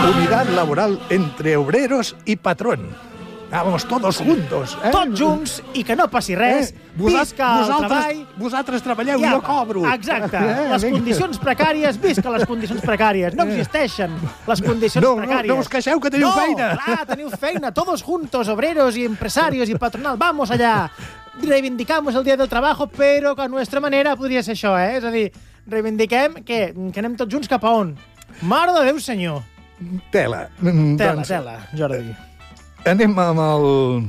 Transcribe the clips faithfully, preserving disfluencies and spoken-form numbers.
Unidad laboral entre obreros y patrón. Vamos, todos juntos. Eh? Tots junts i que no passi res. Eh? Vosat, visca el vosaltres, treball. Vosaltres treballeu i Ja, jo cobro. exacte. Eh? Les Vinga. condicions precàries, visca les condicions precàries. No existeixen les condicions No, precàries. no, no us queixeu que teniu no, feina. No, clar, teniu feina. Todos juntos, obreros y empresarios y patronal. Vamos allá. Reivindicamos el Día del Trabajo, però que a nuestra manera podria ser això, eh? És a dir, reivindiquem que, que anem tots junts cap a on? Mare de Déu, senyor. Tela. Mm, Tela, doncs, tela, Jordi. Anem amb el...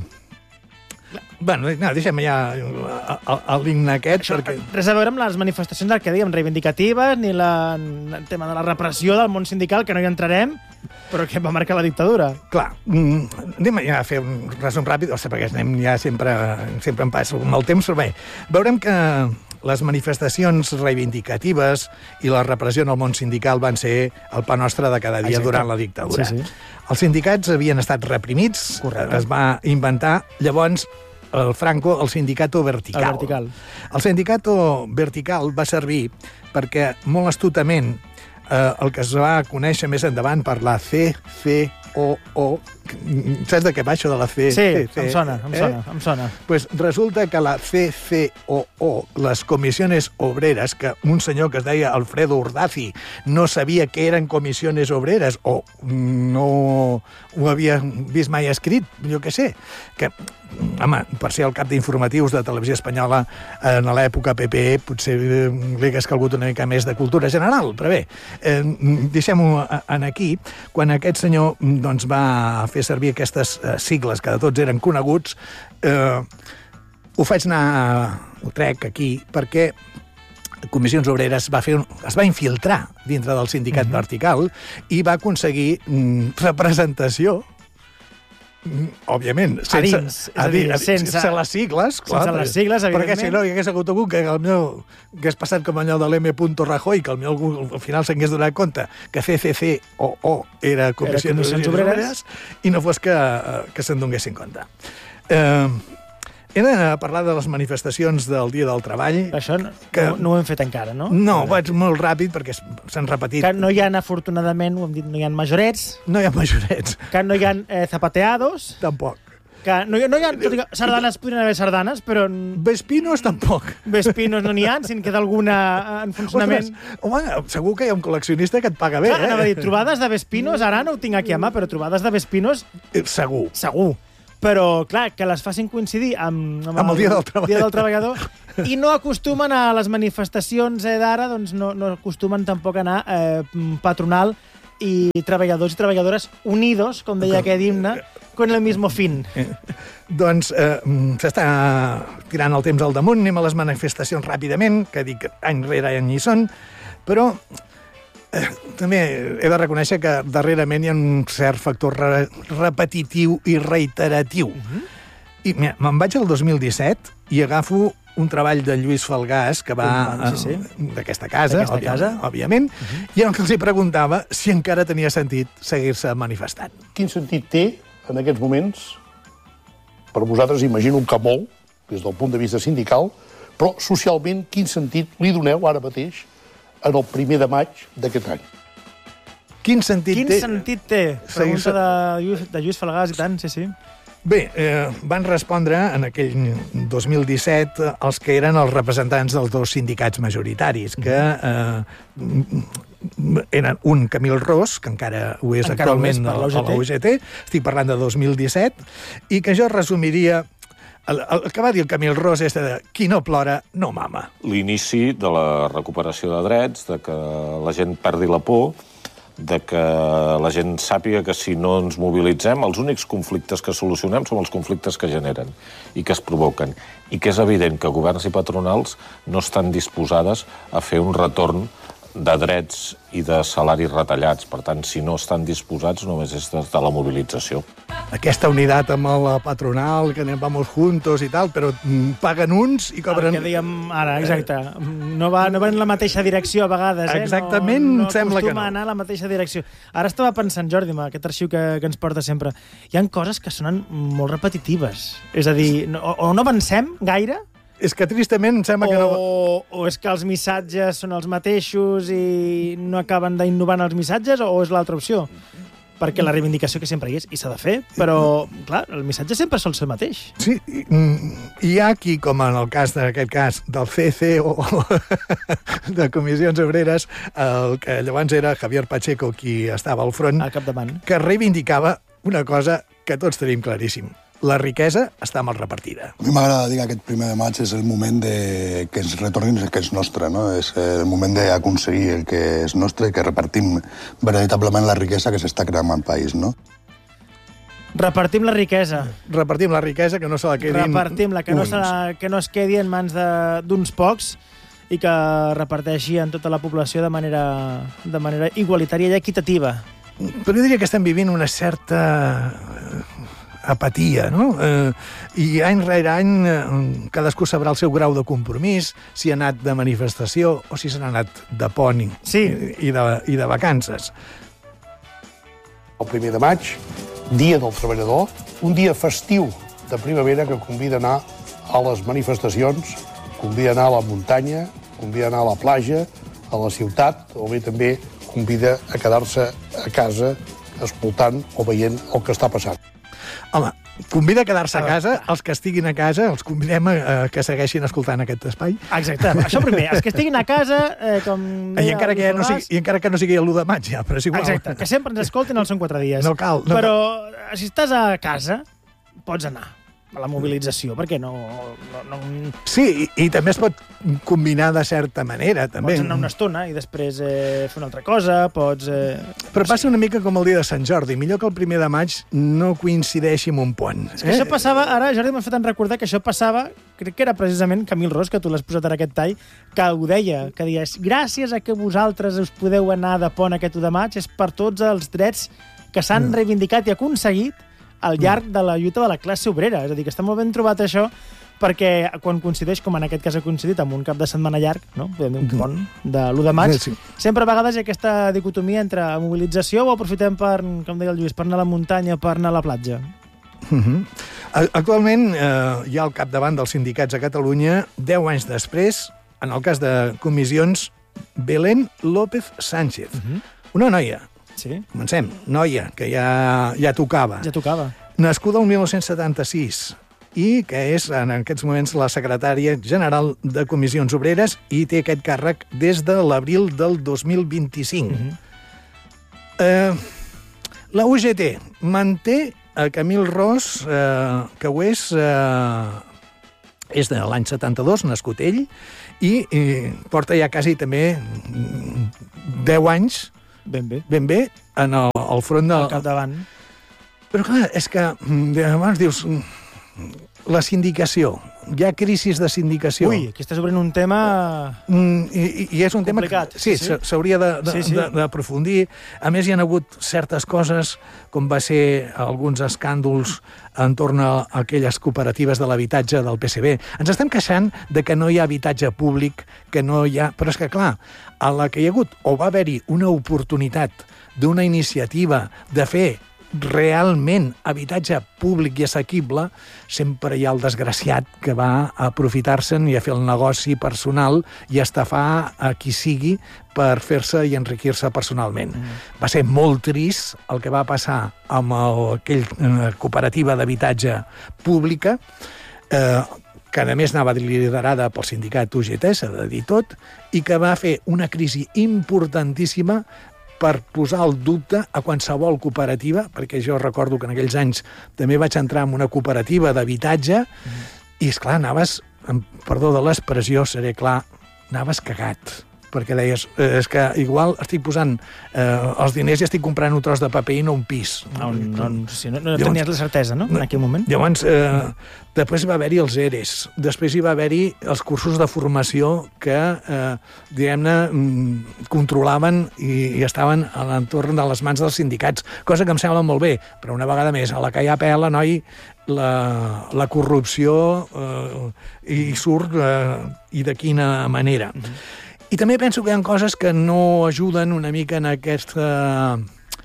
Bueno, no, deixem ja l'himne aquest, Això, perquè... res a veure amb les manifestacions del que dèiem, reivindicatives, ni la, el tema de la repressió del món sindical, que no hi entrarem, però que va marcar la dictadura. Clar, mm, anem ja a fer un resum ràpid, o sigui, perquè anem ja sempre, sempre en passo amb el temps, però bé, veurem que les manifestacions reivindicatives i la repressió en el món sindical van ser el pa nostre de cada dia. Exacte. Durant la dictadura. Sí, sí. Els sindicats havien estat reprimits. Correcte. Es va inventar, llavors, el Franco, el sindicato vertical. El vertical. El sindicato vertical va servir perquè, molt astutament, eh, el que es va conèixer més endavant per la C C O O, saps de què va això de la C C O O? Sí, em sona, em sona, eh? em sona. Pues resulta que la C C O O, les comissiones obreres, que un senyor que es deia Alfredo Urdazi no sabia què eren comissiones obreres o no ho havia vist mai escrit, jo què sé, que, home, per ser el cap d'informatius de Televisió Espanyola en l'època P P E, potser li hagués calgut una mica més de cultura general, però bé, eh, deixem-ho en aquí. Quan aquest senyor doncs, va fer servir aquestes eh, sigles que de tots eren coneguts, eh, ho faig anar, ho trec aquí, perquè Comissions Obreres va fer un, es va infiltrar dintre del sindicat mm-hmm. vertical i va aconseguir mm, representació, mm, òbviament, sense, a dins, a dir, a, sense, sense les sigles, clar, sense les sigles, evidentment. Perquè si no hi hagués hagut algú que el meu hagués passat com allò de l'M. Rajoy, que el meu al final s'hagués donat compte que C C C O O era Comissions, era comissions obreres, obreres i no fos que, que se'n donessin compte. Eh, He d'anar a parlar de les manifestacions del Dia del Treball. Això no, que... no, no ho hem fet encara, no? No, vaig molt ràpid perquè s'han repetit. Que no hi ha, afortunadament, ho hem dit, no hi ha majorets. No hi ha majorets. Que no hi ha eh, zapateados. Tampoc. Que no hi ha, no hi ha tot i que sardanes, podrien haver sardanes, però... Vespinos tampoc. Vespinos no n'hi ha, si en queda alguna en funcionament. Ostres, home, segur que hi ha un col·leccionista que et paga bé, Clar, eh? Anava a dir, trobades de Vespinos, ara no ho tinc aquí a mà, però trobades de Vespinos... Segur. Segur. Però, clar, que les facin coincidir amb, amb, amb el, el Dia del Treballador, dia del treballador i no acostumen a les manifestacions eh, d'ara, doncs no, no acostumen tampoc a anar eh, patronal i treballadors i treballadores unidos, com deia aquest himne, con el mismo fin. Eh, doncs eh, s'està tirant el temps al damunt, anem a les manifestacions ràpidament, que dic any rere any hi són, però... Eh, també he de reconèixer que darrerament hi ha un cert factor re repetitiu i reiteratiu. Uh-huh. I mira, me'n vaig al dos mil disset i agafo un treball de Lluís Falgàs, que va uh, sí, sí. d'aquesta casa, òbvia, casa, òbviament, uh-huh. i en què els hi preguntava si encara tenia sentit seguir-se manifestant. Quin sentit té, en aquests moments, per vosaltres imagino que molt, des del punt de vista sindical, però socialment quin sentit li doneu ara mateix en el primer de maig d'aquest any? Quin sentit Quin té? Quin sentit té? Pregunta de Lluís, de Lluís Falgàs i tant, sí, sí. Bé, eh, van respondre en aquell dos mil disset els que eren els representants dels dos sindicats majoritaris, que eh, eren un Camil Ros, que encara ho és encara actualment ho és a la U G T, estic parlant de dos mil disset, i que jo resumiria... El, el que va dir el Camil Ros és de qui no plora, no mama. L'inici de la recuperació de drets, de que la gent perdi la por, de que la gent sàpiga que si no ens mobilitzem, els únics conflictes que solucionem són els conflictes que generen i que es provoquen. I que és evident que governs i patronals no estan disposades a fer un retorn de drets i de salaris retallats. Per tant, si no estan disposats, només és des de la mobilització. Aquesta unitat amb la patronal, que anem vamos juntos i tal, però paguen uns i cobren... El que dèiem ara, exacte. No va, no va en la mateixa direcció a vegades, eh? Exactament, no, no sembla que no. No acostuma a anar a la mateixa direcció. Ara estava pensant, Jordi, amb aquest arxiu que, que ens porta sempre, hi ha coses que sonen molt repetitives. És a dir, no, o no avancem gaire, és que tristament em sembla o, que no... O és que els missatges són els mateixos i no acaben d'innovar en els missatges, o és l'altra opció? perquè la reivindicació que sempre hi és, i s'ha de fer, però, clar, el missatge sempre sol ser el mateix. Sí, i, hi ha qui, com en el cas d'aquest cas del C C O de Comissions Obreres, el que llavors era Javier Pacheco, qui estava al front, Al capdavant. que reivindicava una cosa que tots tenim claríssim. La riquesa està mal repartida. A mi m'agrada dir que aquest primer de maig és el moment de que ens retornin el que és nostre, no? És el moment d'aconseguir el que és nostre i que repartim veritablement la riquesa que s'està creant al país, no? Repartim la riquesa. Repartim la riquesa, que no se la quedin Repartim-la, que, no uns. se la, que no es quedi en mans de- d'uns pocs i que reparteixi en tota la població de manera, de manera igualitària i equitativa. Però jo diria que estem vivint una certa eh, apatia, no? Eh, I any rere any eh, cadascú sabrà el seu grau de compromís, si ha anat de manifestació o si se n'ha anat de pont i, Sí. i, de, i de vacances. El primer de maig, Dia del Treballador, un dia festiu de primavera que convida a anar a les manifestacions, convida a anar a la muntanya, convida a anar a la platja, a la ciutat, o bé també convida a quedar-se a casa escoltant o veient el que està passant. Home, convida a quedar-se a casa, els que estiguin a casa els convidem a, a que segueixin escoltant aquest espai. Exacte, això primer. Els que estiguin a casa, eh, com I encara, que ja no sigui, I encara que no sigui l'u de maig, ja, però és igual. Exacte, que sempre ens escoltin, els són quatre dies. No cal, no Però si estàs a casa, pots anar a la mobilització, perquè no... no, no Sí, i, i també es pot combinar de certa manera, també. pots anar una estona i després eh, fer una altra cosa, pots... Eh... Però passa una mica com el dia de Sant Jordi. Millor que el primer de maig no coincideixi amb un pont. És que això passava, ara Jordi m'ha fet recordar que això passava, crec que era precisament Camil Ros, que tu l'has posat en aquest tall, que ho deia, que dies, gràcies a que vosaltres us podeu anar de pont aquest u de maig, és per tots els drets que s'han Mm. reivindicat i aconseguit al llarg de la lluita de la classe obrera. És a dir, que està molt ben trobat això, perquè quan coincideix, com en aquest cas ha coincidit, amb un cap de setmana llarg, no? Podem dir un pont de l'u de maig, Sí, sí. sempre a vegades hi ha aquesta dicotomia entre mobilització o aprofitem per, com deia el Lluís, per anar a la muntanya, per anar a la platja. Uh -huh. Actualment eh, hi ha al capdavant dels sindicats a Catalunya, deu anys després, en el cas de comissions, Belén López Sánchez. Uh -huh. Una noia, Sí, comencem, noia, que ja, ja tocava. ja tocava. Nascuda el mil nou-cents setanta-sis i que és en aquests moments la secretària general de Comissions Obreres i té aquest càrrec des de l'abril del dos mil vint-i-cinc. Uh -huh. eh, la U G T manté a Camil Ros, eh, que ho és, eh, és de l'any setanta-dos, nascut ell, i, i porta ja quasi també deu anys, Ben bé. ben bé, en el, al front Al del... capdavant. Però clar, és que mm, abans dius mm, la sindicació, hi ha crisis de sindicació. Ui, aquí estàs obrint un tema... Mm, i, I és un Complicat, tema que sí, sí, sí. s'hauria de- de- Sí, sí. de- d'aprofundir. A més, hi ha hagut certes coses, com va ser alguns escàndols entorn a aquelles cooperatives de l'habitatge del P S B. Ens estem queixant de que no hi ha habitatge públic, que no hi ha... Però és que, clar, a la que hi ha hagut o va haver-hi una oportunitat d'una iniciativa de fer realment habitatge públic i assequible, sempre hi ha el desgraciat que va a aprofitar-se'n i a fer el negoci personal i a estafar a qui sigui per fer-se i enriquir-se personalment. Mm. Va ser molt trist el que va passar amb el, aquell eh, cooperativa d'habitatge pública, eh, que a més anava liderada pel sindicat U G T, s'ha de dir tot, i que va fer una crisi importantíssima per posar el dubte a qualsevol cooperativa, perquè jo recordo que en aquells anys també vaig entrar en una cooperativa d'habitatge mm. i, esclar, anaves, amb perdó de l'expressió, seré clar, anaves cagat, perquè deies, eh, és que igual estic posant eh, els diners i estic comprant un tros de paper i no un pis. No, no, no, sí, no, no Llavors- tenies la certesa, no?, en aquell moment. Llavors, eh, després va haver-hi els E R Es, després hi va haver-hi els cursos de formació que, eh, diguem-ne, mm, controlaven i, i estaven a l'entorn de les mans dels sindicats, cosa que em sembla molt bé, però una vegada més, a la que hi ha pela, noi, la, la corrupció eh, hi surt eh, i de quina manera. Mm-hmm. I també penso que hi ha coses que no ajuden una mica en aquesta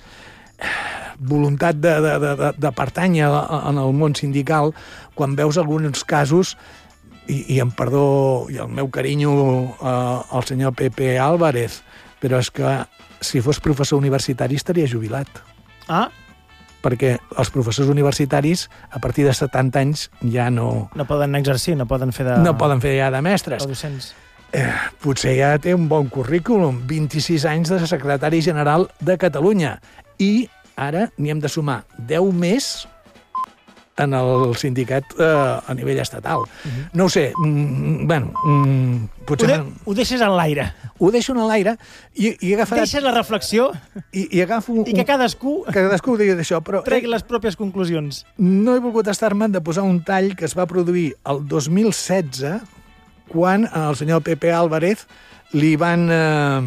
voluntat de, de, de, de, de pertànyer en el món sindical quan veus alguns casos, i, i em perdó, i el meu carinyo eh, al senyor Pepe Álvarez, però és que si fos professor universitari estaria jubilat. Ah, perquè els professors universitaris, a partir de setanta anys, ja no... no poden exercir, no poden fer de... No poden fer ja de mestres. de docents. Eh, potser ja té un bon currículum, vint-i-sis anys de secretari general de Catalunya. I ara n'hi hem de sumar deu més en el sindicat eh, a nivell estatal. Uh-huh. No ho sé, mm, bueno, mm, potser... Ho, de, ho deixes en l'aire. Ho deixo en l'aire i, i agafar... Deixes la reflexió I, i agafo... i que cadascú Que cadascú digui d'això, però... tregui les pròpies conclusions. No he volgut estar-me'n de posar un tall que es va produir el dos mil setze, quan al senyor Pepe Álvarez li van eh,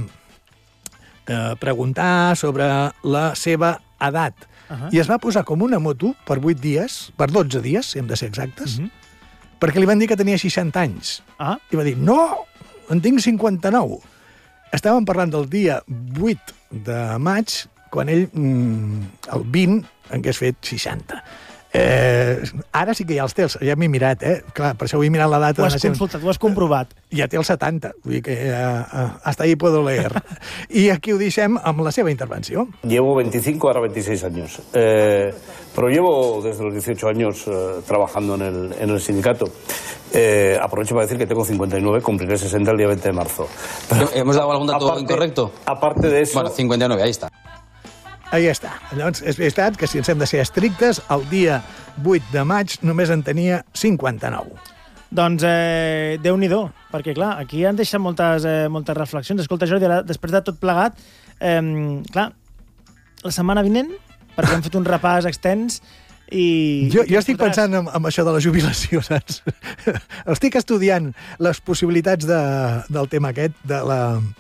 eh, preguntar sobre la seva edat. Uh-huh. I es va posar com una moto per vuit dies, per dotze dies, si hem de ser exactes, uh-huh. perquè li van dir que tenia seixanta anys. Ah. I va dir, no, en tinc cinquanta-nou. Estàvem parlant del dia vuit de maig, quan ell, mm, el vint, hagués fet seixanta. Eh, ara sí que ja els té, ja m'he mirat, eh? Clar, per això ho he mirat la data. Ho has consultat, ho has comprovat. Ja té el setanta, vull dir que eh, eh, hasta ahí puedo leer. I aquí ho deixem amb la seva intervenció. Llevo veinticinco, ahora veintiséis años, eh, pero llevo desde los dieciocho años eh, trabajando en el, en el sindicato. Eh, aprovecho para decir que tengo cincuenta y nueve, cumpliré sesenta el día veinte de marzo. Pero, ¿Hemos dado algún dato aparte, incorrecto? Aparte de eso... Bueno, cincuenta y nueve, ahí está. Ahí està. Llavors, és veritat que si ens hem de ser estrictes, el dia vuit de maig només en tenia cinquanta-nou. Doncs eh, Déu-n'hi-do, perquè clar, aquí han deixat moltes, eh, moltes reflexions. Escolta, Jordi, ara, després de tot plegat, eh, clar, la setmana vinent, perquè hem fet un repàs extens i... Jo, jo estic pensant en, en això de la jubilació, saps? Estic estudiant les possibilitats de, del tema aquest, de la,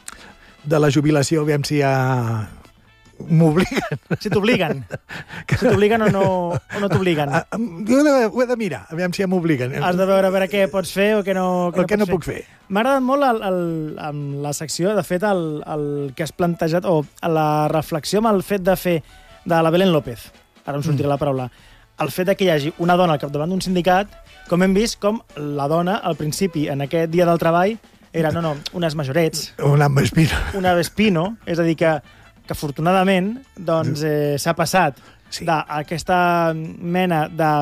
de la jubilació, aviam si hi ha... m'obliguen. Si t'obliguen. Si t'obliguen o no, o no t'obliguen. Jo ho he de mirar, aviam si ja m'obliguen. Has de veure a veure què pots fer o què no, què o què no, no puc fer. M'ha agradat molt el, el, amb la secció, de fet, el, el que has plantejat, o la reflexió amb el fet de fer de la Belén López, ara em sortirà mm. la paraula, el fet de que hi hagi una dona al capdavant d'un sindicat, com hem vist, com la dona, al principi, en aquest dia del treball, era, no, no, unes majorets. Una vespino. Una vespino, és a dir, que que afortunadament doncs, eh, s'ha passat sí. d'aquesta mena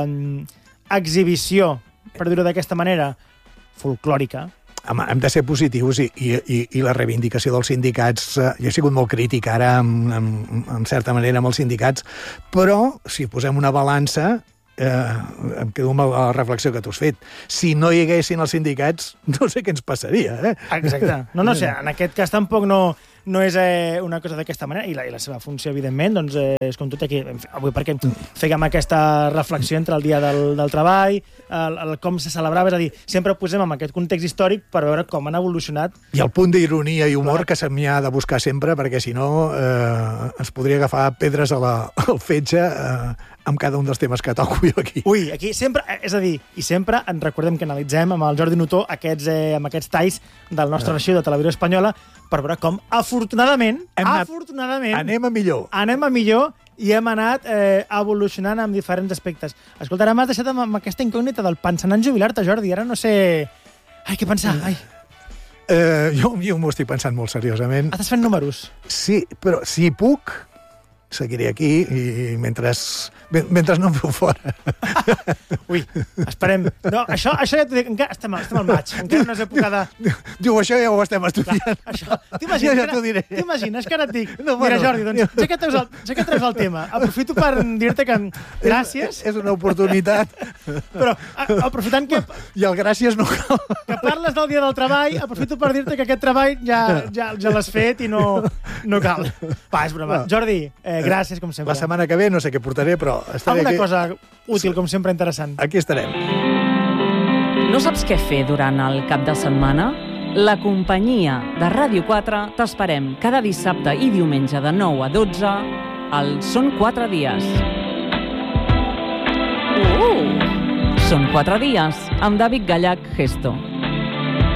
d'exhibició, per dir-ho d'aquesta manera, folclòrica. Home, hem de ser positius i, i, i, i la reivindicació dels sindicats... Eh, jo he sigut molt crític ara, en, en, en certa manera, amb els sindicats, però si posem una balança, eh, em quedo amb la reflexió que tu has fet. Si no hi haguessin els sindicats, no sé què ens passaria. Eh? Exacte. No, no sé, en aquest cas tampoc no... no és eh, una cosa d'aquesta manera, i la, i la seva funció, evidentment, doncs, eh, és com tot aquí, avui perquè fèiem aquesta reflexió entre el dia del, del treball, el, el com se celebrava, és a dir, sempre ho posem en aquest context històric per veure com han evolucionat. I el punt d'ironia i humor Clar. que se m'hi ha de buscar sempre, perquè si no eh, ens podria agafar pedres a la, al fetge eh, amb cada un dels temes que toco jo aquí. Ui, aquí sempre, és a dir, i sempre en recordem que analitzem amb el Jordi Notó aquests, eh, amb aquests talls del nostre Ah. arxiu de Televisió Espanyola per veure com, afortunadament, Hem anat- afortunadament, Anem a millor. anem a millor i hem anat eh, evolucionant amb diferents aspectes. Escolta, ara m'has deixat amb, amb aquesta incògnita del pensant en jubilar-te, Jordi. Ara no sé... Ai, què pensar? Ai, Eh, jo jo m'ho estic pensant molt seriosament. estàs fent números. Sí, però si puc, seguiré aquí i mentre, mentre no em feu fora. Ui, esperem. No, això, això ja t'ho dic, encara estem, estem al maig, encara no és època de... Diu, això ja ho estem estudiant. Això, t'imagines, Ja t'ho diré. t'imagines que ara et dic, No, mira, bueno, Jordi, doncs, jo- ja que, treus el, ja que treus el tema, aprofito per dir-te que gràcies, És, és una oportunitat. però a, aprofitant que, I el gràcies no cal. que parles del dia del treball, aprofito per dir-te que aquest treball ja, ja, ja l'has fet i no, no cal. Va, és broma. Jordi, eh, gràcies, com sempre. La setmana que ve no sé què portaré, però estaré Alguna aquí. cosa útil, com sempre, interessant. Aquí estarem. No saps què fer durant el cap de setmana? La companyia de Ràdio quatre t'esperem cada dissabte i diumenge de nou a dotze al Són quatre dies. Uh! Són quatre dies amb David Gallach Gesto.